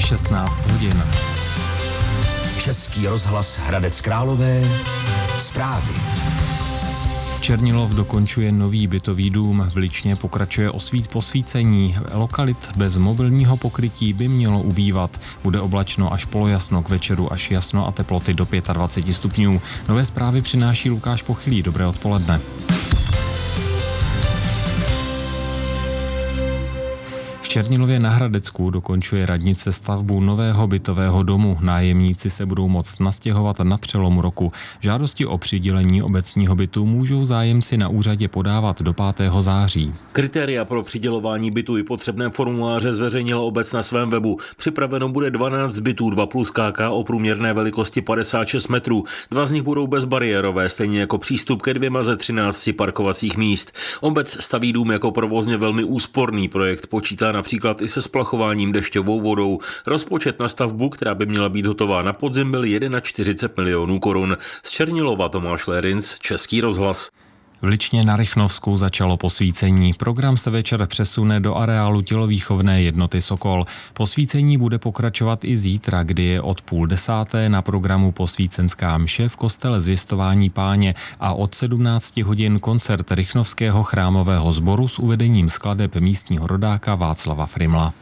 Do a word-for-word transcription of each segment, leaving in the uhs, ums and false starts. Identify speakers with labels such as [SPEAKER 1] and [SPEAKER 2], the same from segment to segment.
[SPEAKER 1] šestnáct hodin.
[SPEAKER 2] Český rozhlas Hradec Králové. Zprávy.
[SPEAKER 1] Černilov dokončuje nový bytový dům, v Ličně pokračuje osvít posvícení. Lokalit bez mobilního pokrytí by mělo ubývat. Bude oblačno až polojasno, k večeru až jasno a teploty do dvacet pět stupňů. Nové zprávy přináší Lukáš Pochylý. Dobré odpoledne. V Černilově na Hradecku dokončuje radnice stavbu nového bytového domu. Nájemníci se budou moct nastěhovat na přelomu roku. Žádosti o přidělení obecního bytu můžou zájemci na úřadě podávat do pátého září.
[SPEAKER 3] Kritéria pro přidělování bytu i potřebné formuláře zveřejnila obec na svém webu. Připraveno bude dvanáct bytů dva plus K K o průměrné velikosti padesát šest metrů. Dva z nich budou bezbariérové, stejně jako přístup ke dvěma ze třinácti parkovacích míst. Obec staví dům jako provozně velmi úsporný projekt, počítá na například i se splachováním dešťovou vodou. Rozpočet na stavbu, která by měla být hotová na podzim, byl čtyřicet jedna milionů korun. Z Černilova Tomáš Lérinc, Český rozhlas.
[SPEAKER 1] V Ličně na Rychnovsku začalo posvícení. Program se večer přesune do areálu tělovýchovné jednoty Sokol. Posvícení bude pokračovat i zítra, kdy je od půl desáté na programu posvícenská mše v kostele Zvěstování Páně a od sedmnácti hodin koncert Rychnovského chrámového sboru s uvedením skladeb místního rodáka Václava Frimla.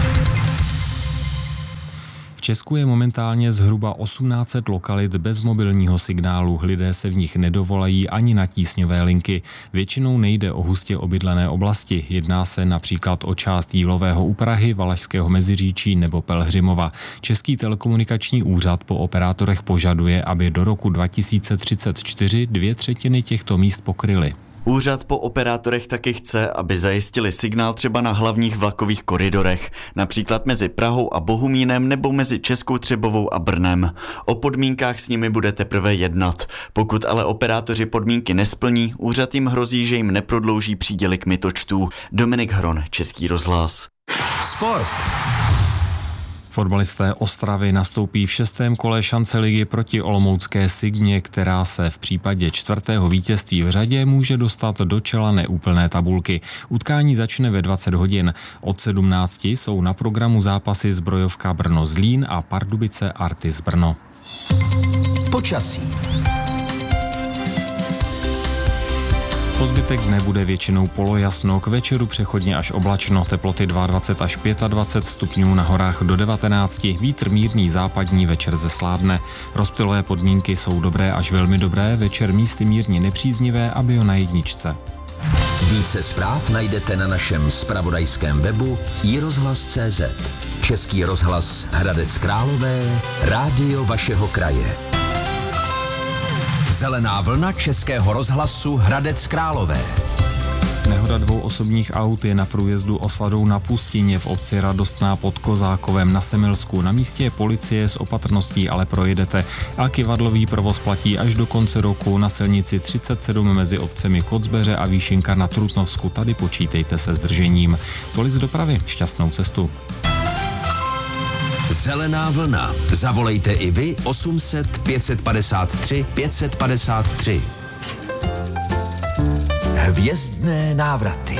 [SPEAKER 1] V Česku je momentálně zhruba osmnáct set lokalit bez mobilního signálu. Lidé se v nich nedovolají ani na tísňové linky. Většinou nejde o hustě obydlené oblasti. Jedná se například o část Jílového u Prahy, Valašského Meziříčí nebo Pelhřimova. Český telekomunikační úřad po operátorech požaduje, aby do roku dva tisíce třicet čtyři dvě třetiny těchto míst pokryly.
[SPEAKER 4] Úřad po operátorech taky chce, aby zajistili signál třeba na hlavních vlakových koridorech, například mezi Prahou a Bohumínem nebo mezi Českou Třebovou a Brnem. O podmínkách s nimi bude teprve jednat. Pokud ale operátoři podmínky nesplní, úřad jim hrozí, že jim neprodlouží příděly kmitočtů. Dominik Hron, Český rozhlas.
[SPEAKER 2] Sport.
[SPEAKER 1] Fotbalisté Ostravy nastoupí v šestém kole šance ligy proti olomoucké Signě, která se v případě čtvrtého vítězství v řadě může dostat do čela neúplné tabulky. Utkání začne ve dvacet hodin. Od sedmnácti jsou na programu zápasy Zbrojovka Brno Zlín a Pardubice Artis Brno.
[SPEAKER 2] Počasí.
[SPEAKER 1] Po zbytek dne bude většinou polojasno, k večeru přechodně až oblačno, teploty dvacet dva až dvacet pět stupňů, na horách do devatenácti, vítr mírný západní, večer zeslábne. Rozptylové podmínky jsou dobré až velmi dobré, večer místy mírně nepříznivé a bio na jedničce.
[SPEAKER 2] Více zpráv najdete na našem zpravodajském webu i rozhlas tečka cé zet. Český rozhlas Hradec Králové, rádio vašeho kraje. Zelená vlna Českého rozhlasu Hradec Králové.
[SPEAKER 1] Nehoda dvou osobních aut je na průjezdu Osladou na Pustině v obci Radostná pod Kozákovem na Semilsku. Na místě je policie, s opatrností ale projedete. A kyvadlový provoz platí až do konce roku na silnici třicet sedm mezi obcemi Kocbeře a Výšinka na Trutnovsku. Tady počítejte se zdržením. Tolik z dopravy, šťastnou cestu.
[SPEAKER 2] Zelená vlna. Zavolejte i vy osm set pět padesát tři pět padesát tři. Hvězdné návraty.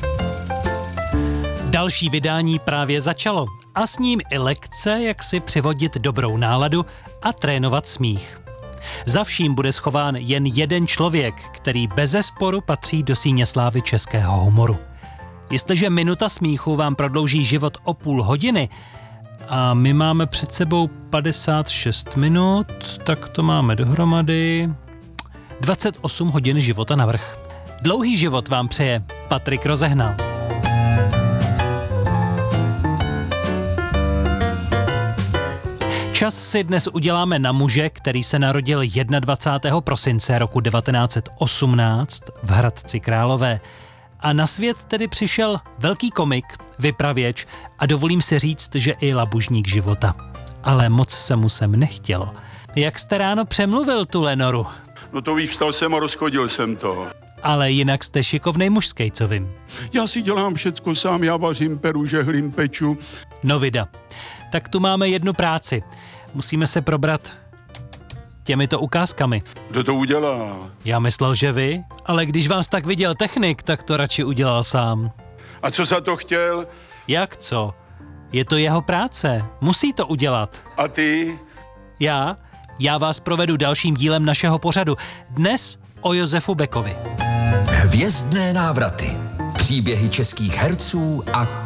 [SPEAKER 5] Další vydání právě začalo a s ním i lekce, jak si přivodit dobrou náladu a trénovat smích. Za vším bude schován jen jeden člověk, který bezesporu patří do síně slávy českého humoru. Jestliže minuta smíchu vám prodlouží život o půl hodiny, a my máme před sebou padesát šest minut, tak to máme dohromady dvacet osm hodin života navrch. Dlouhý život vám přeje Patrik Rozehnal. Čas si dnes uděláme na muže, který se narodil dvacátého prvního prosince roku devatenáct set osmnáct v Hradci Králové. A na svět tedy přišel velký komik, vypravěč a dovolím si říct, že i labužník života. Ale moc se mu sem nechtělo. Jak jste ráno přemluvil tu Lenoru?
[SPEAKER 6] No to víš, vstal jsem a rozchodil jsem to.
[SPEAKER 5] Ale jinak jste šikovnej muž s kejcovým.
[SPEAKER 6] Já si dělám všecko sám, já vařím, peru, žehlím, peču.
[SPEAKER 5] No vida. Tak tu máme jednu práci. Musíme se probrat těmito ukázkami.
[SPEAKER 6] Kdo to udělá?
[SPEAKER 5] Já myslel, že vy, ale když vás tak viděl technik, tak to radši udělal sám.
[SPEAKER 6] A co za to chtěl?
[SPEAKER 5] Jak co? Je to jeho práce, musí to udělat.
[SPEAKER 6] A ty?
[SPEAKER 5] Já? Já vás provedu dalším dílem našeho pořadu. Dnes o Josefu Bekovi.
[SPEAKER 2] Hvězdné návraty. Příběhy českých herců a